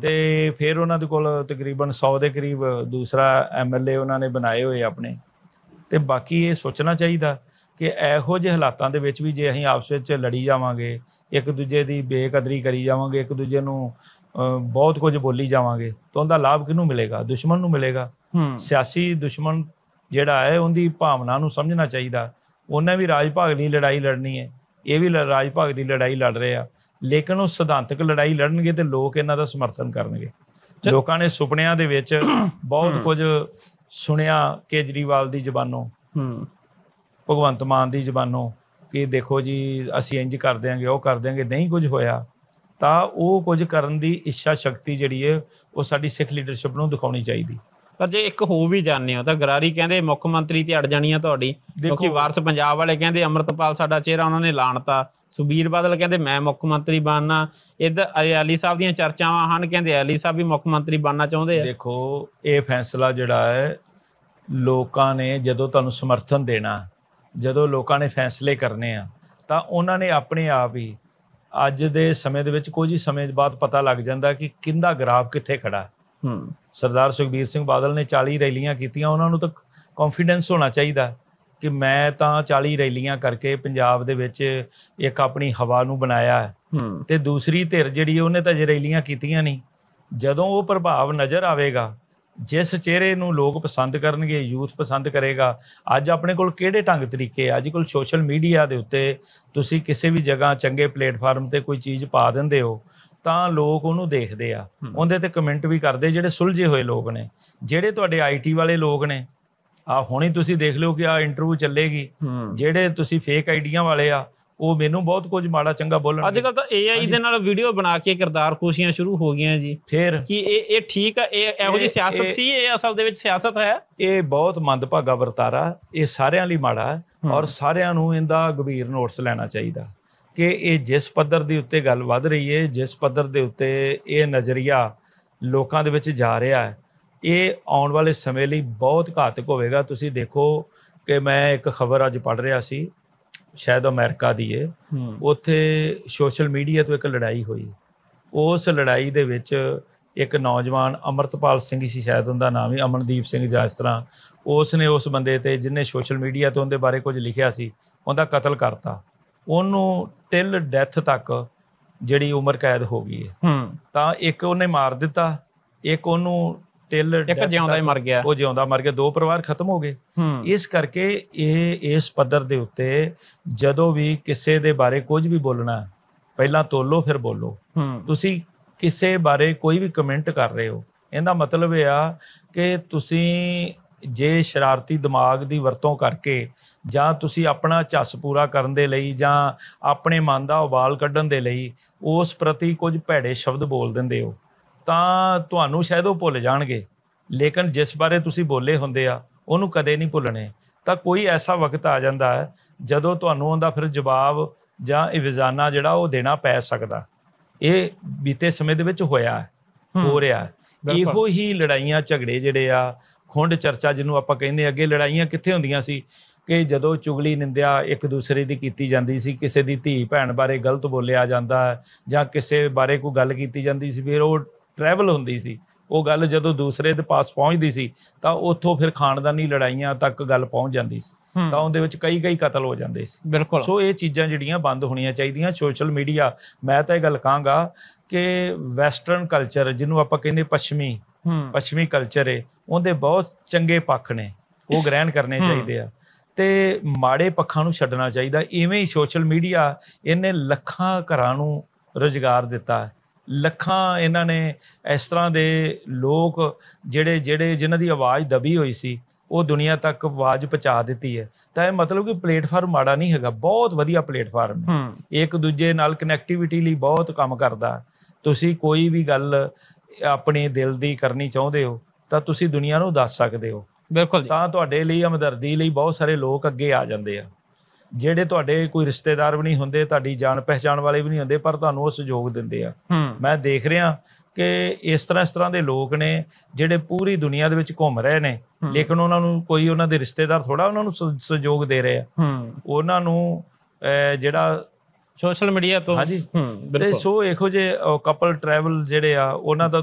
ਤੇ ਫਿਰ ਉਹਨਾਂ ਦੇ ਕੋਲ ਤਕਰੀਬਨ 100 ਦੇ ਕਰੀਬ ਦੂਸਰਾ MLA ਉਹਨਾਂ ਨੇ ਬਣਾਏ ਹੋਏ ਆਪਣੇ। ਤੇ ਬਾਕੀ ਇਹ ਸੋਚਣਾ ਚਾਹੀਦਾ ਕਿ ਇਹੋ ਜਿਹੇ ਹਾਲਾਤਾਂ ਦੇ ਵਿੱਚ ਵੀ ਜੇ ਅਸੀਂ ਆਪਸ ਵਿੱਚ ਲੜੀ ਜਾਵਾਂਗੇ, ਇੱਕ ਦੂਜੇ ਦੀ ਬੇਕਦਰੀ ਕਰੀ ਜਾਵਾਂਗੇ, ਇੱਕ ਦੂਜੇ ਨੂੰ ਬਹੁਤ ਕੁਝ ਬੋਲੀ ਜਾਵਾਂਗੇ, ਤਾਂ ਉਹਦਾ ਲਾਭ ਕਿਹਨੂੰ ਮਿਲੇਗਾ? ਦੁਸ਼ਮਣ ਨੂੰ ਮਿਲੇਗਾ। ਸਿਆਸੀ ਦੁਸ਼ਮਣ ਜਿਹੜਾ ਹੈ ਉਹਦੀ ਭਾਵਨਾ ਨੂੰ ਸਮਝਣਾ ਚਾਹੀਦਾ। ਉਹਨੇ ਵੀ ਰਾਜ ਭਾਗ ਦੀ ਲੜਾਈ ਲੜਨੀ ਹੈ, ਇਹ ਵੀ ਰਾਜ ਭਾਗ ਦੀ ਲੜਾਈ ਲੜ ਰਹੇ ਆ, ਲੇਕਿਨ ਉਹ ਸਿਧਾਂਤਕ ਲੜਾਈ ਲੜਨਗੇ ਤੇ ਲੋਕ ਇਹਨਾਂ ਦਾ ਸਮਰਥਨ ਕਰਨਗੇ। ਲੋਕਾਂ ਨੇ ਸੁਪਨਿਆਂ ਦੇ ਵਿੱਚ ਬਹੁਤ ਕੁਝ ਸੁਣਿਆ ਕੇਜਰੀਵਾਲ ਦੀ ਜ਼ਬਾਨੋਂ, ਭਗਵੰਤ ਮਾਨ ਦੀ ਜ਼ਬਾਨੋਂ, ਕਿ ਦੇਖੋ ਜੀ ਅਸੀਂ ਇੰਝ ਕਰ ਦਿਆਂਗੇ, ਉਹ ਕਰ ਦਿਆਂਗੇ। ਨਹੀਂ ਕੁਝ ਹੋਇਆ ਤਾਂ ਉਹ ਕੁਝ ਕਰਨ ਦੀ ਇੱਛਾ ਸ਼ਕਤੀ ਜਿਹੜੀ ਹੈ ਉਹ ਸਾਡੀ ਸਿੱਖ ਲੀਡਰਸ਼ਿਪ ਨੂੰ ਦਿਖਾਉਣੀ ਚਾਹੀਦੀ। ਪਰ ਜੇ ਇੱਕ ਹੋ ਵੀ ਜਾਂਦੇ ਹੋ ਤਾਂ ਗਰਾਰੀ ਕਹਿੰਦੇ ਮੁੱਖ ਮੰਤਰੀ ਤੇ ਅੜ ਜਾਣੀ ਆ ਤੁਹਾਡੀ, ਕਿਉਂਕਿ ਵਾਰਸ ਪੰਜਾਬ ਵਾਲੇ ਕਹਿੰਦੇ ਅੰਮ੍ਰਿਤਪਾਲ ਸਾਡਾ ਚਿਹਰਾ ਉਹਨਾਂ ਨੇ ਲਾਣਤਾ, ਸੁਖਬੀਰ ਬਾਦਲ ਕਹਿੰਦੇ ਮੈਂ ਮੁੱਖ ਮੰਤਰੀ ਬਣਨਾ, ਇੱਧਰ ਅਲੀ ਸਾਹਿਬ ਦੀਆਂ ਚਰਚਾਵਾਂ ਹਨ, ਕਹਿੰਦੇ ਅਲੀ ਸਾਹਿਬ ਵੀ ਮੁੱਖ ਮੰਤਰੀ ਬਣਨਾ ਚਾਹੁੰਦੇ ਆ। ਦੇਖੋ ਇਹ ਫੈਸਲਾ ਜਿਹੜਾ ਹੈ ਲੋਕਾਂ ਨੇ ਜਦੋਂ ਤੁਹਾਨੂੰ ਸਮਰਥਨ ਦੇਣਾ, ਜਦੋਂ ਲੋਕਾਂ ਨੇ ਫੈਸਲੇ ਕਰਨੇ ਆ, ਤਾਂ ਉਹਨਾਂ ਨੇ ਆਪਣੇ ਆਪ ਹੀ ਅੱਜ ਦੇ ਸਮੇਂ ਦੇ ਵਿੱਚ ਕੁਝ ਹੀ ਸਮੇਂ ਬਾਅਦ ਪਤਾ ਲੱਗ ਜਾਂਦਾ ਕਿ ਕਿਹਦਾ ਗਰਾਫ ਕਿੱਥੇ ਖੜਾ। ਸਰਦਾਰ ਸੁਖਬੀਰ ਸਿੰਘ ਬਾਦਲ ਨੇ 40 ਰੈਲੀਆਂ ਕੀਤੀਆਂ, ਉਹਨਾਂ ਨੂੰ ਤਾਂ ਕੌਨਫੀਡੈਂਸ ਹੋਣਾ ਚਾਹੀਦਾ ਕਿ ਮੈਂ ਤਾਂ 40 ਰੈਲੀਆਂ ਕਰਕੇ ਪੰਜਾਬ ਦੇ ਵਿੱਚ ਇੱਕ ਆਪਣੀ ਹਵਾ ਨੂੰ ਬਣਾਇਆ ਹੈ। ਤੇ ਦੂਸਰੀ ਧਿਰ ਜਿਹੜੀ ਉਹਨੇ ਤਾਂ ਜੇ ਰੈਲੀਆਂ ਕੀਤੀਆਂ ਨਹੀਂ। ਜਦੋਂ ਉਹ ਪ੍ਰਭਾਵ ਨਜ਼ਰ ਆਵੇਗਾ, ਜਿਸ ਚਿਹਰੇ ਨੂੰ ਲੋਕ ਪਸੰਦ ਕਰਨਗੇ, ਯੂਥ ਪਸੰਦ ਕਰੇਗਾ। ਅੱਜ ਆਪਣੇ ਕੋਲ ਕਿਹੜੇ ਢੰਗ ਤਰੀਕੇ, ਅੱਜ ਕੋਲ ਸੋਸ਼ਲ ਮੀਡੀਆ ਦੇ ਉੱਤੇ ਤੁਸੀਂ ਕਿਸੇ ਵੀ ਜਗ੍ਹਾ ਚੰਗੇ ਪਲੇਟਫਾਰਮ ਤੇ ਕੋਈ ਚੀਜ਼ ਪਾ ਦਿੰਦੇ ਹੋ ਤਾਂ ਲੋਕ ਉਹਨੂੰ ਦੇਖਦੇ ਆ, ਉਹਦੇ ਤੇ ਕਮੈਂਟ ਵੀ ਕਰਦੇ। ਜਿਹੜੇ ਸੁਲਝੇ ਹੋਏ ਲੋਕ ਨੇ, ਜਿਹੜੇ ਤੁਹਾਡੇ IT ਵਾਲੇ ਲੋਕ ਨੇ, ਹੁਣੇ ਤੁਸੀਂ ਦੇਖ ਲਿਓ ਕਿ ਇੰਟਰਵਿਊ ਚੱਲੇਗੀ, ਜਿਹੜੇ ਤੁਸੀਂ ਫੇਕ ਆਈਡੀਆਂ ਵਾਲੇ ਆ ਉਹ ਮੈਨੂੰ ਬਹੁਤ ਕੁਝ ਮਾੜਾ ਚੰਗਾ ਬੋਲਣ। ਅੱਜ ਕੱਲ ਤਾਂ AI ਦੇ ਨਾਲ ਵੀਡੀਓ ਬਣਾ ਕੇ ਕਿਰਦਾਰ ਖੁਸ਼ੀਆਂ ਸ਼ੁਰੂ ਹੋ ਗਈਆਂ ਜੀ। ਫਿਰ ਕੀ ਇਹ ਠੀਕ ਆ? ਇਹ ਇਹੋ ਜਿਹੀ ਸਿਆਸਤ ਸੀ? ਇਹ ਅਸਲ ਦੇ ਵਿੱਚ ਸਿਆਸਤ ਹੈ? ਇਹ ਬਹੁਤ ਮੰਦਭਾਗਾ ਵਰਤਾਰਾ, ਇਹ ਸਾਰਿਆਂ ਲਈ ਮਾੜਾ ਹੈ ਔਰ ਸਾਰਿਆਂ ਨੂੰ ਇਹਦਾ ਗੰਭੀਰ ਨੋਟਿਸ ਲੈਣਾ ਚਾਹੀਦਾ ਕਿ ਇਹ ਜਿਸ ਪੱਧਰ ਦੇ ਉੱਤੇ ਗੱਲ ਵੱਧ ਰਹੀ ਹੈ, ਜਿਸ ਪੱਧਰ ਦੇ ਉੱਤੇ ਇਹ ਨਜ਼ਰੀਆ ਲੋਕਾਂ ਦੇ ਵਿੱਚ ਜਾ ਰਿਹਾ ਹੈ, ਇਹ ਆਉਣ ਵਾਲੇ ਸਮੇਂ ਲਈ ਬਹੁਤ ਘਾਤਕ ਹੋਵੇਗਾ। ਤੁਸੀਂ ਦੇਖੋ ਕਿ ਮੈਂ ਇੱਕ ਖਬਰ ਅੱਜ ਪੜ੍ਹ ਰਿਹਾ ਸੀ, ਸ਼ਾਇਦ ਅਮਰੀਕਾ ਦੀ ਹੈ, ਉੱਥੇ ਸੋਸ਼ਲ ਮੀਡੀਆ ਤੋਂ ਇੱਕ ਲੜਾਈ ਹੋਈ। ਉਸ ਲੜਾਈ ਦੇ ਵਿੱਚ ਇੱਕ ਨੌਜਵਾਨ ਅਮਰਤਪਾਲ ਸਿੰਘ ਸੀ, ਸ਼ਾਇਦ ਉਹਦਾ ਨਾਮ ਹੀ ਅਮਨਦੀਪ ਸਿੰਘ ਜਾਂ ਇਸ ਤਰ੍ਹਾਂ, ਉਸ ਨੇ ਉਸ ਬੰਦੇ ਤੇ ਜਿਹਨੇ ਸੋਸ਼ਲ ਮੀਡੀਆ ਤੋਂ ਉਹਦੇ ਬਾਰੇ ਕੁਝ ਲਿਖਿਆ ਸੀ ਉਹਦਾ ਕਤਲ ਕਰਤਾ। ਉਹਨੂੰ ਟਿਲ ਡੈਥ ਤੱਕ ਜਿਹੜੀ ਉਮਰ ਕੈਦ ਹੋ ਗਈ ਹੈ। ਤਾਂ ਇੱਕ ਉਹਨੇ ਮਾਰ ਦਿੱਤਾ, ਇੱਕ ਉਹਨੂੰ ਇੱਕ ਜਿਉਂਦਾ ਹੀ ਮਰ ਗਿਆ, ਉਹ ਜਿਉਂਦਾ ਮਰ ਗਿਆ, 2 ਪਰਿਵਾਰ ਖਤਮ ਹੋ ਗਏ। ਇਸ ਕਰਕੇ ਇਸ ਪੱਧਰ ਦੇ ਉੱਤੇ ਜਦੋਂ ਵੀ ਕਿਸੇ ਦੇ ਬਾਰੇ ਕੁਝ ਵੀ ਬੋਲਣਾ, ਪਹਿਲਾਂ ਤੋਲੋ ਫਿਰ ਬੋਲੋ। ਤੁਸੀਂ ਕਿਸੇ ਬਾਰੇ ਕੋਈ ਵੀ ਕਮੈਂਟ ਕਰ ਰਹੇ ਹੋ, ਇਹਦਾ ਮਤਲਬ ਇਹ ਆ ਕਿ ਤੁਸੀਂ ਜੇ ਸ਼ਰਾਰਤੀ ਦਿਮਾਗ ਦੀ ਵਰਤੋਂ ਕਰਕੇ ਜਾਂ ਤੁਸੀਂ ਆਪਣਾ ਝੱਸ ਪੂਰਾ ਕਰਨ ਦੇ ਲਈ ਜਾਂ ਆਪਣੇ ਮਨ ਦਾ ਉਬਾਲ ਕੱਢਣ ਦੇ ਲਈ ਉਸ ਪ੍ਰਤੀ ਕੁਝ ਭੈੜੇ ਸ਼ਬਦ ਬੋਲ ਦਿੰਦੇ ਹੋ, ਤਾਂ ਤੁਹਾਨੂੰ ਸ਼ਾਇਦ ਉਹ ਭੁੱਲ ਜਾਣਗੇ, ਲੇਕਿਨ ਜਿਸ ਬਾਰੇ ਤੁਸੀਂ ਬੋਲੇ ਹੁੰਦੇ ਆ ਉਹਨੂੰ ਕਦੇ ਨਹੀਂ ਭੁੱਲਣੇ। ਤਾਂ ਕੋਈ ਐਸਾ ਵਕਤ ਆ ਜਾਂਦਾ ਹੈ ਜਦੋਂ ਤੁਹਾਨੂੰ ਉਹਦਾ ਫਿਰ ਜਵਾਬ ਜਾਂ ਇਵਜ਼ਾਨਾ ਜਿਹੜਾ ਉਹ ਦੇਣਾ ਪੈ ਸਕਦਾ। ਇਹ ਬੀਤੇ ਸਮੇਂ ਦੇ ਵਿੱਚ ਹੋਇਆ ਹੈ, ਹੋ ਰਿਹਾ। ਇਹੋ ਹੀ ਲੜਾਈਆਂ ਝਗੜੇ ਜਿਹੜੇ ਆ, ਖੁੰਡ ਚਰਚਾ ਜਿਹਨੂੰ ਆਪਾਂ ਕਹਿੰਦੇ, ਅੱਗੇ ਲੜਾਈਆਂ ਕਿੱਥੇ ਹੁੰਦੀਆਂ ਸੀ ਕਿ ਜਦੋਂ ਚੁਗਲੀ ਨਿੰਦਿਆ ਇੱਕ ਦੂਸਰੇ ਦੀ ਕੀਤੀ ਜਾਂਦੀ ਸੀ, ਕਿਸੇ ਦੀ ਧੀ ਭੈਣ ਬਾਰੇ ਗਲਤ ਬੋਲਿਆ ਜਾਂਦਾ ਜਾਂ ਕਿਸੇ ਬਾਰੇ ਕੋਈ ਗੱਲ ਕੀਤੀ ਜਾਂਦੀ ਸੀ, ਫਿਰ ਉਹ ਟਰੈਵਲ ਹੁੰਦੀ ਸੀ। ਉਹ ਗੱਲ ਜਦੋਂ ਦੂਸਰੇ ਦੇ ਪਾਸ ਪਹੁੰਚਦੀ ਸੀ ਤਾਂ ਉੱਥੋਂ ਫਿਰ ਖਾਨਦਾਨੀ ਲੜਾਈਆਂ ਤੱਕ ਗੱਲ ਪਹੁੰਚ ਜਾਂਦੀ ਸੀ, ਤਾਂ ਉਹਦੇ ਵਿੱਚ ਕਈ ਕਤਲ ਹੋ ਜਾਂਦੇ ਸੀ। ਬਿਲਕੁਲ। ਸੋ ਇਹ ਚੀਜ਼ਾਂ ਜਿਹੜੀਆਂ ਬੰਦ ਹੋਣੀਆਂ ਚਾਹੀਦੀਆਂ। ਸੋਸ਼ਲ ਮੀਡੀਆ, ਮੈਂ ਤਾਂ ਇਹ ਗੱਲ ਕਹਾਂਗਾ ਕਿ ਵੈਸਟਰਨ ਕਲਚਰ ਜਿਹਨੂੰ ਆਪਾਂ ਕਹਿੰਦੇ ਪੱਛਮੀ ਕਲਚਰ ਹੈ, ਉਹਦੇ ਬਹੁਤ ਚੰਗੇ ਪੱਖ ਨੇ, ਉਹ ਗ੍ਰਹਿਣ ਕਰਨੇ ਚਾਹੀਦੇ ਆ ਤੇ ਮਾੜੇ ਪੱਖਾਂ ਨੂੰ ਛੱਡਣਾ ਚਾਹੀਦਾ। ਇਵੇਂ ਹੀ ਸੋਸ਼ਲ ਮੀਡੀਆ ਇਹਨੇ ਲੱਖਾਂ ਘਰਾਂ ਨੂੰ ਰੁਜ਼ਗਾਰ ਦਿੱਤਾ, ਲੱਖਾਂ ਇਹਨਾਂ ਨੇ ਇਸ ਤਰ੍ਹਾਂ ਦੇ ਲੋਕ ਜਿਨ੍ਹਾਂ ਦੀ ਆਵਾਜ਼ ਦਬੀ ਹੋਈ ਸੀ ਉਹ ਦੁਨੀਆ ਤੱਕ ਆਵਾਜ਼ ਪਹੁੰਚਾ ਦਿੱਤੀ ਹੈ। ਤਾਂ ਇਹ ਮਤਲਬ ਕਿ ਪਲੇਟਫਾਰਮ ਮਾੜਾ ਨਹੀਂ ਹੈਗਾ, ਬਹੁਤ ਵਧੀਆ ਪਲੇਟਫਾਰਮ ਹੈ, ਇੱਕ ਦੂਜੇ ਨਾਲ ਕਨੈਕਟੀਵਿਟੀ ਲਈ ਬਹੁਤ ਕੰਮ ਕਰਦਾ। ਤੁਸੀਂ ਕੋਈ ਵੀ ਗੱਲ ਆਪਣੇ ਦਿਲ ਦੀ ਕਰਨੀ ਚਾਹੁੰਦੇ ਹੋ ਤਾਂ ਤੁਸੀਂ ਦੁਨੀਆ ਨੂੰ ਦੱਸ ਸਕਦੇ ਹੋ। ਬਿਲਕੁਲ। ਤਾਂ ਤੁਹਾਡੇ ਲਈ ਹਮਦਰਦੀ ਲਈ ਬਹੁਤ ਸਾਰੇ ਲੋਕ ਅੱਗੇ ਆ ਜਾਂਦੇ ਆ, ਜਿਹੜੇ ਤੁਹਾਡੇ ਕੋਈ ਰਿਸ਼ਤੇਦਾਰ ਵੀ ਨਹੀਂ ਹੁੰਦੇ, ਤੁਹਾਡੀ ਜਾਣ ਪਹਿਚਾਣ ਵਾਲੇ ਵੀ ਨਹੀਂ ਹੁੰਦੇ, ਪਰ ਤੁਹਾਨੂੰ ਉਹ ਸਹਿਯੋਗ ਦਿੰਦੇ ਆ। ਮੈਂ ਦੇਖ ਰਿਹਾ ਕਿ ਇਸ ਤਰ੍ਹਾਂ ਦੇ ਲੋਕ ਨੇ ਜਿਹੜੇ ਪੂਰੀ ਦੁਨੀਆ ਦੇ ਵਿੱਚ ਘੁੰਮ ਰਹੇ ਨੇ, ਲੇਕਿਨ ਉਹਨਾਂ ਨੂੰ ਕੋਈ ਉਹਨਾਂ ਦੇ ਰਿਸ਼ਤੇਦਾਰ ਥੋੜਾ ਉਹਨਾਂ ਨੂੰ ਸਹਿਯੋਗ ਦੇ ਰਹੇ ਆ। ਉਹਨਾਂ ਨੂੰ ਜਿਹੜਾ ਸੋਸ਼ਲ ਮੀਡੀਆ ਤੋਂ। ਹਾਂਜੀ। ਤੇ ਸੋ ਇਹੋ ਜਿਹੇ ਕਪਲ ਟਰੈਵਲ ਜਿਹੜੇ ਆ ਉਹਨਾਂ ਦਾ